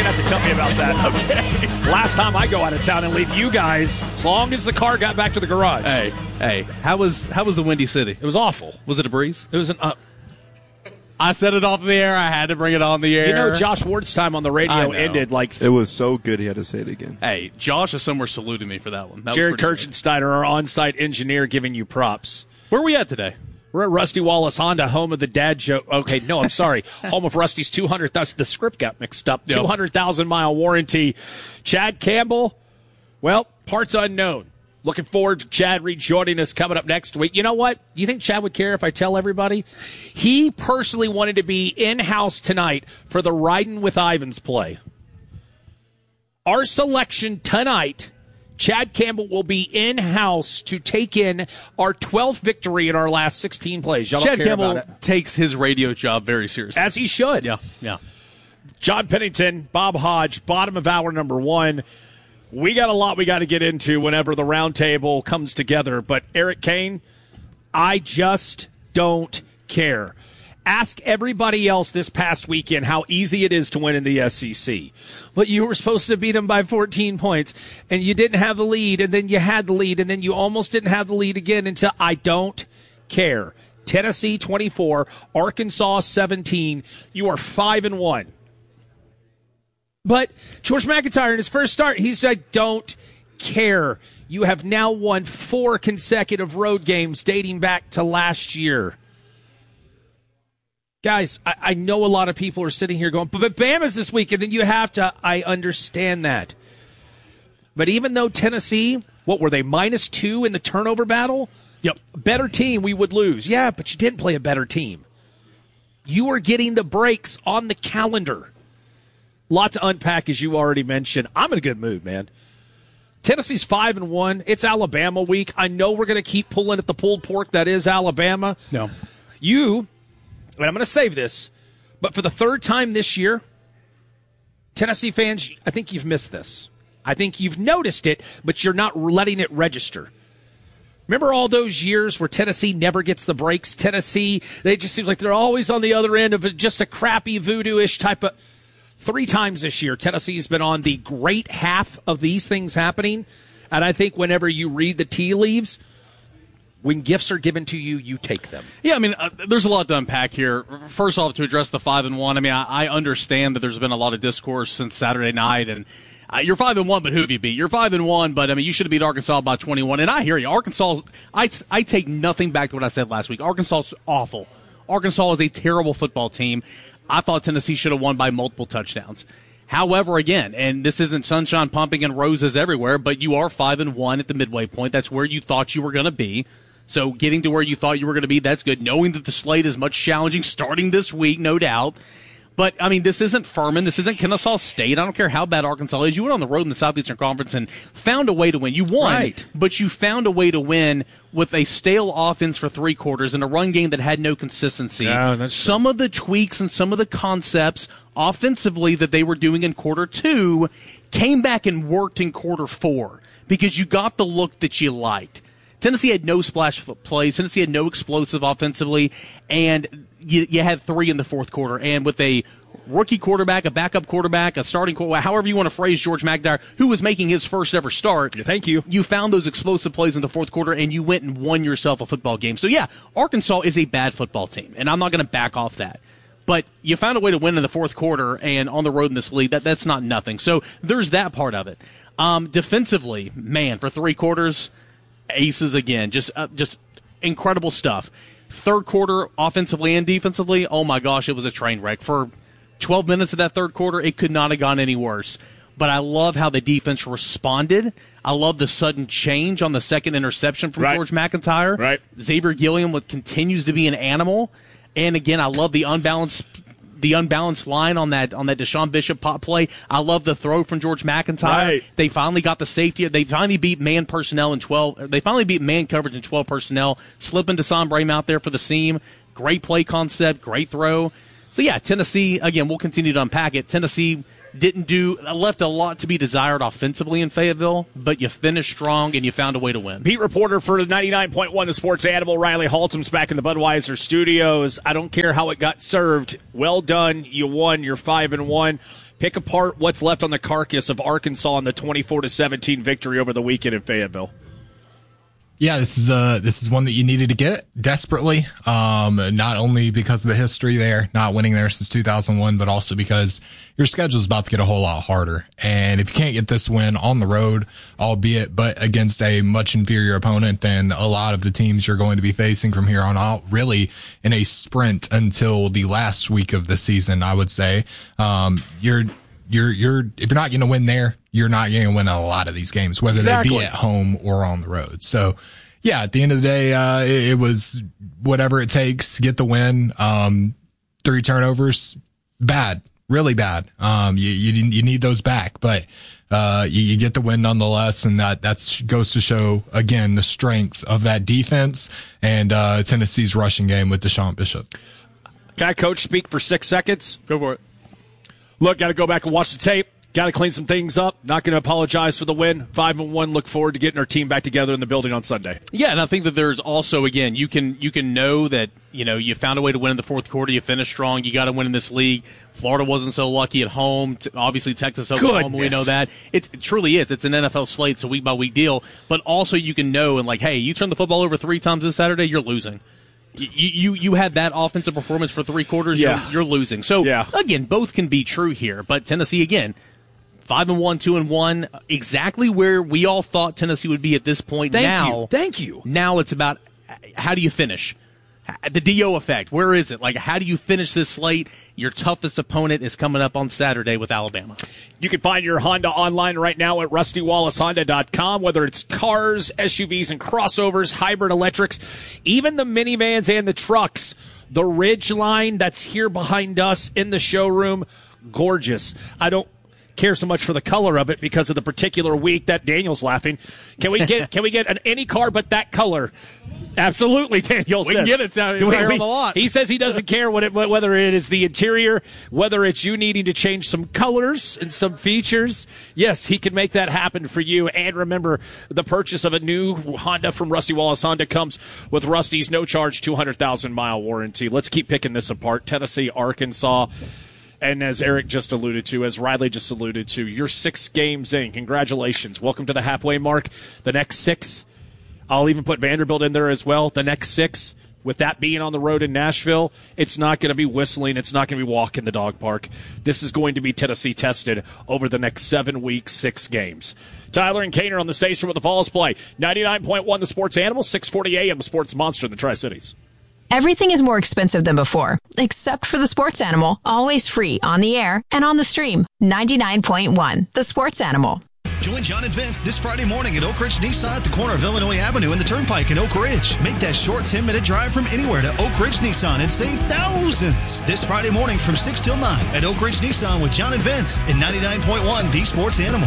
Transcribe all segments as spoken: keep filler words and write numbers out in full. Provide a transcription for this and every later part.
have to tell me about that. Okay. Last time I go out of town and leave you guys, as long as the car got back to the garage. Hey, hey, how was how was the Windy City? It was awful. Was it a breeze? It was an. Uh, I said it off the air. I had to bring it on the air. You know, Josh Ward's time on the radio ended like. It was so good he had to say it again. Hey, Josh is somewhere saluting me for that one. That Jared Kirchensteiner, our on-site engineer, giving you props. Where are we at today? We're at Rusty Wallace Honda, home of the dad joke. Okay, no, I'm sorry. Home of Rusty's two hundred thousand. The script got mixed up. Yep. two hundred thousand mile warranty. Chad Campbell, well, parts unknown. Looking forward to Chad rejoining us coming up next week. You know what? Do you think Chad would care if I tell everybody? He personally wanted to be in-house tonight for the Riding with Ivans play. Our selection tonight, Chad Campbell will be in-house to take in our twelfth victory in our last sixteen plays. Y'all Chad don't care Campbell about it. takes his radio job very seriously. As he should. Yeah, yeah. John Pennington, Bob Hodge, bottom of hour number one. We got a lot we got to get into whenever the roundtable comes together. But Eric Kane, I just don't care. Ask everybody else this past weekend how easy it is to win in the S E C. But you were supposed to beat them by fourteen points, and you didn't have the lead, and then you had the lead, and then you almost didn't have the lead again until I don't care. Tennessee twenty-four, Arkansas seventeen. You are five and one. But George McIntyre, in his first start, he said, don't care. You have now won four consecutive road games dating back to last year. Guys, I, I know a lot of people are sitting here going, but, but Bama's this week, and then you have to, I understand that. But even though Tennessee, what were they, minus two in the turnover battle? Yep. Better team, we would lose. Yeah, but you didn't play a better team. You are getting the breaks on the calendar. Lot to unpack, as you already mentioned. I'm in a good mood, man. Tennessee's five and one. It's Alabama week. I know we're going to keep pulling at the pulled pork that is Alabama. No. You, and I'm going to save this, but for the third time this year, Tennessee fans, I think you've missed this. I think you've noticed it, but you're not letting it register. Remember all those years where Tennessee never gets the breaks? Tennessee, they just seems like they're always on the other end of just a crappy voodoo-ish type of... Three times this year, Tennessee's been on the great half of these things happening. And I think whenever you read the tea leaves, when gifts are given to you, you take them. Yeah, I mean, uh, there's a lot to unpack here. First off, to address the five and one, I mean, I, I understand that there's been a lot of discourse since Saturday night, and uh, you're five and one, but who have you beat? You're five and one, but I mean, you should have beat Arkansas by twenty-one. And I hear you, Arkansas. I I take nothing back to what I said last week. Arkansas is awful. Arkansas is a terrible football team. I thought Tennessee should have won by multiple touchdowns. However, again, and this isn't sunshine pumping and roses everywhere, but you are five and one at the midway point. That's where you thought you were going to be. So getting to where you thought you were going to be, that's good. Knowing that the slate is much challenging starting this week, no doubt. But, I mean, this isn't Furman. This isn't Kennesaw State. I don't care how bad Arkansas is. You went on the road in the Southeastern Conference and found a way to win. You won, right, but you found a way to win with a stale offense for three quarters and a run game that had no consistency. Yeah, that's some true. of the tweaks and some of the concepts offensively that they were doing in quarter two came back and worked in quarter four because you got the look that you liked. Tennessee had no splash plays. Tennessee had no explosive offensively, and you, you had three in the fourth quarter. And with a rookie quarterback, a backup quarterback, a starting quarterback, however you want to phrase George McIntyre, who was making his first ever start. Yeah, thank you. You found those explosive plays in the fourth quarter, and you went and won yourself a football game. So, yeah, Arkansas is a bad football team, and I'm not going to back off that. But you found a way to win in the fourth quarter and on the road in this league. That, that's not nothing. So there's that part of it. Um, defensively, man, for three quarters – aces again, just uh, just incredible stuff. Third quarter, offensively and defensively, oh my gosh, it was a train wreck. For twelve minutes of that third quarter, it could not have gone any worse. But I love how the defense responded. I love the sudden change on the second interception from right. George McIntyre. Right. Xavier Gilliam continues to be an animal. And again, I love the unbalanced the unbalanced line on that on that Deshaun Bishop pop play. I love the throw from George McIntyre. Right. They finally got the safety. They finally beat man personnel in twelve. They finally beat man coverage in twelve personnel. Slipping Deshaun Brame out there for the seam. Great play concept. Great throw. So yeah, Tennessee again. We'll continue to unpack it. Tennessee didn't do left a lot to be desired offensively in Fayetteville, but you finished strong and you found a way to win. Beat reporter for the ninety-nine point one The Sports Animal, Riley Haltom's back in the Budweiser studios. I don't care how it got served. Well done. You won. You're five and one. Pick apart what's left on the carcass of Arkansas in the twenty-four to seventeen victory over the weekend in Fayetteville. Yeah, this is uh this is one that you needed to get desperately. Um, not only because of the history there, not winning there since two thousand one, but also because your schedule is about to get a whole lot harder. And if you can't get this win on the road, albeit but against a much inferior opponent than a lot of the teams you're going to be facing from here on out, really in a sprint until the last week of the season, I would say, um, you're you're you're if you're not going to win there, you're not going to win a lot of these games, whether exactly. they be at home or on the road. So, yeah, at the end of the day, uh, it, it was whatever it takes to get the win. Um, three turnovers, bad, really bad. Um, you, you, you need those back, but, uh, you, you get the win nonetheless. And that, that's goes to show again, the strength of that defense and, uh, Tennessee's rushing game with Deshaun Bishop. Can I, Coach, speak for six seconds? Go for it. Look, got to go back and watch the tape. Got to clean some things up. Not going to apologize for the win. Five and one. Look forward to getting our team back together in the building on Sunday. Yeah, and I think that there's also, again, you can you can know that you know you found a way to win in the fourth quarter. You finished strong. You got to win in this league. Florida wasn't so lucky at home. Obviously, Texas, Oklahoma, we know that. It, it truly is. It's an N F L slate. It's a week by week deal. But also, you can know and like, hey, you turn the football over three times this Saturday, you're losing. You, you you had that offensive performance for three quarters, yeah. you're, you're losing. So, yeah. again, both can be true here. But Tennessee, again, five and one, two and one, exactly where we all thought Tennessee would be at this point. Thank now, you. Thank you. Now it's about how do you finish? The D O effect, where is it? Like, how do you finish this slate? Your toughest opponent is coming up on Saturday with Alabama. You can find your Honda online right now at rusty wallace honda dot com, whether it's cars, S U Vs, and crossovers, hybrid electrics, even the minivans and the trucks. The Ridgeline that's here behind us in the showroom, gorgeous. I don't care so much for the color of it because of the particular week that Daniel's laughing. Can we get can we get an, any car but that color? Absolutely, Daniel we says. can get it down here on the lot. He says he doesn't care what it, whether it is the interior, whether it's you needing to change some colors and some features. Yes, he can make that happen for you. And remember, the purchase of a new Honda from Rusty Wallace Honda comes with Rusty's no-charge two hundred thousand mile warranty. Let's keep picking this apart. Tennessee, Arkansas. And as Eric just alluded to, as Riley just alluded to, you're six games in. Congratulations. Welcome to the halfway mark. The next six, I'll even put Vanderbilt in there as well. The next six, with that being on the road in Nashville, it's not going to be whistling. It's not going to be walking the dog park. This is going to be Tennessee tested over the next seven weeks, six games. Tyler and Kaner on the station with the Falls play. ninety-nine point one The Sports Animal, six forty A M The Sports Monster in the Tri-Cities. Everything is more expensive than before, except for the Sports Animal, always free on the air and on the stream. ninety-nine point one The Sports Animal. Join John and Vince this Friday morning at Oak Ridge Nissan at the corner of Illinois Avenue and the Turnpike in Oak Ridge. Make that short ten-minute drive from anywhere to Oak Ridge Nissan and save thousands. This Friday morning from six till nine at Oak Ridge Nissan with John and Vince in ninety-nine point one The Sports Animal.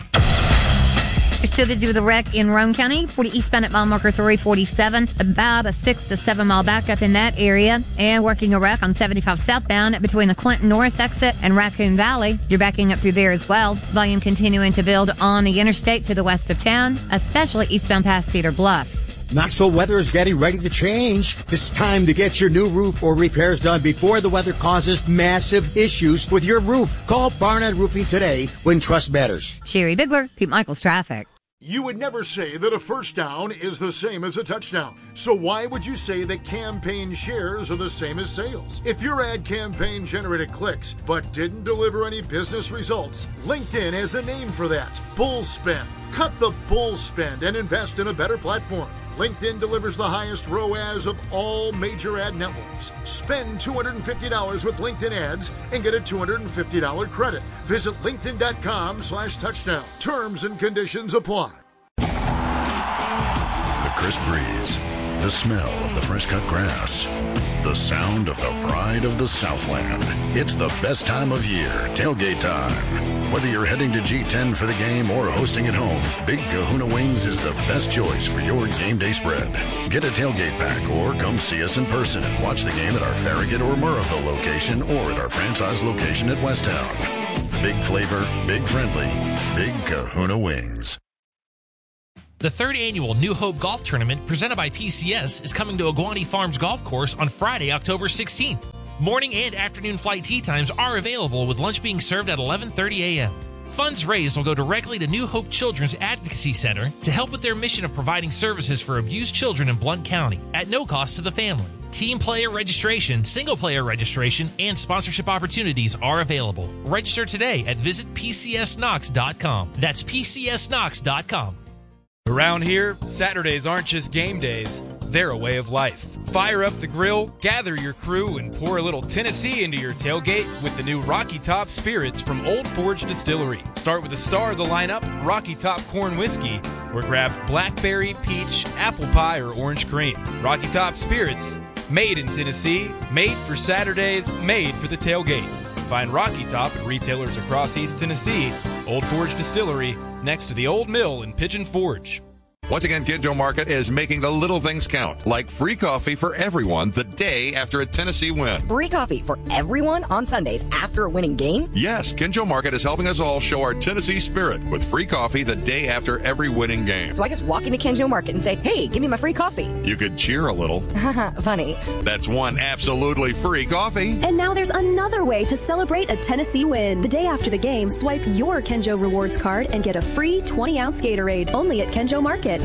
We're still busy with a wreck in Roane County. forty eastbound at mile marker three forty-seven. About a six to seven mile backup in that area. And working a wreck on seventy-five southbound between the Clinton Norris exit and Raccoon Valley. You're backing up through there as well. Volume continuing to build on the interstate to the west of town, especially eastbound past Cedar Bluff. Knoxville weather is getting ready to change. It's time to get your new roof or repairs done before the weather causes massive issues with your roof. Call Barnett Roofing today when trust matters. Sherry Bigler, Pete Michaels Traffic. You would never say that a first down is the same as a touchdown. So why would you say that campaign shares are the same as sales? If your ad campaign generated clicks but didn't deliver any business results, LinkedIn has a name for that. Bull spend. Cut the bull spend and invest in a better platform. LinkedIn delivers the highest R O A S of all major ad networks. Spend two hundred fifty dollars with LinkedIn ads and get a two hundred fifty dollars credit. Visit linkedin.com slash touchdown. Terms and conditions apply. The crisp breeze, the smell of the fresh cut grass, the sound of the pride of the Southland. It's the best time of year, tailgate time. Whether you're heading to G ten for the game or hosting at home, Big Kahuna Wings is the best choice for your game day spread. Get a tailgate pack or come see us in person and watch the game at our Farragut or Murrayville location or at our franchise location at Westtown. Big flavor, big friendly, Big Kahuna Wings. The third annual New Hope Golf Tournament presented by P C S is coming to Agawam Farms Golf Course on Friday, October sixteenth. Morning and afternoon flight tea times are available, with lunch being served at eleven thirty a.m. Funds raised will go directly to New Hope Children's Advocacy Center to help with their mission of providing services for abused children in Blount County at no cost to the family. Team player registration, single player registration, and sponsorship opportunities are available. Register today at visit p c s knox dot com. That's p c s knox dot com. Around here, Saturdays aren't just game days, they're a way of life. Fire up the grill, gather your crew, and pour a little Tennessee into your tailgate with the new Rocky Top Spirits from Old Forge Distillery. Start with the star of the lineup, Rocky Top Corn Whiskey, or grab blackberry, peach, apple pie, or orange cream. Rocky Top Spirits, made in Tennessee, made for Saturdays, made for the tailgate. Find Rocky Top at retailers across East Tennessee. Old Forge Distillery, next to the Old Mill in Pigeon Forge. Once again, Kinjo Market is making the little things count, like free coffee for everyone the day after a Tennessee win. Free coffee for everyone on Sundays after a winning game? Yes, Kinjo Market is helping us all show our Tennessee spirit with free coffee the day after every winning game. So I just walk into Kinjo Market and say, hey, give me my free coffee. You could cheer a little. Funny. That's one absolutely free coffee. And now there's another way to celebrate a Tennessee win. The day after the game, swipe your Kinjo Rewards card and get a free twenty-ounce Gatorade, only at Kinjo Market.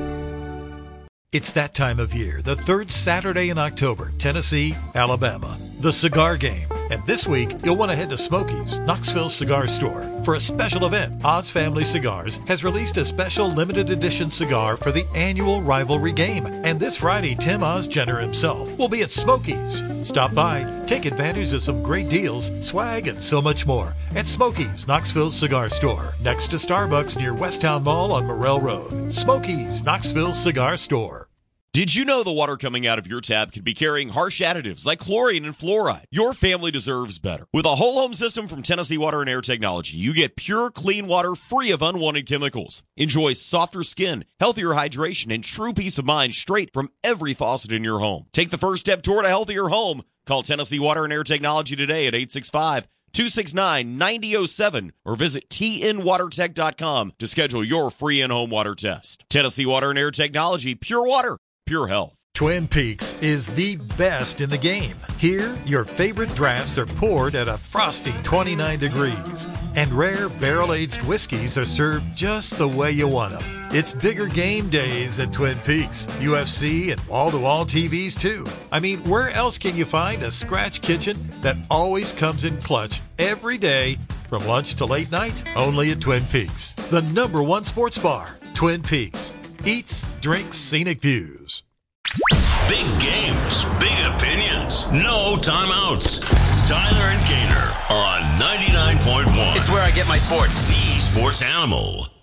It's that time of year, the third Saturday in October, Tennessee, Alabama, the cigar game. And this week, you'll want to head to Smokies, Knoxville Cigar Store. For a special event, Oz Family Cigars has released a special limited edition cigar for the annual rivalry game. And this Friday, Tim Oz Jenner himself will be at Smokies. Stop by, take advantage of some great deals, swag, and so much more at Smokies, Knoxville Cigar Store, next to Starbucks near Westtown Mall on Morrell Road. Smokies, Knoxville Cigar Store. Did you know the water coming out of your tap could be carrying harsh additives like chlorine and fluoride? Your family deserves better. With a whole home system from Tennessee Water and Air Technology, you get pure, clean water free of unwanted chemicals. Enjoy softer skin, healthier hydration, and true peace of mind straight from every faucet in your home. Take the first step toward a healthier home. Call Tennessee Water and Air Technology today at eight six five, two six nine, nine zero zero seven or visit T N water tech dot com to schedule your free in-home water test. Tennessee Water and Air Technology, pure water. Pure health. Twin Peaks is the best in the game. Here, your favorite drafts are poured at a frosty twenty-nine degrees, and rare barrel-aged whiskeys are served just the way you want them. It's bigger game days at Twin Peaks, U F C, and wall-to-wall T Vs too. I mean, where else can you find a scratch kitchen that always comes in clutch every day from lunch to late night? Only at Twin Peaks, the number one sports bar. Twin Peaks. Eats, drinks, scenic views. Big games, big opinions, no timeouts. Tyler and Gator are on ninety-nine point one. It's where I get my sports. The Sports Animal.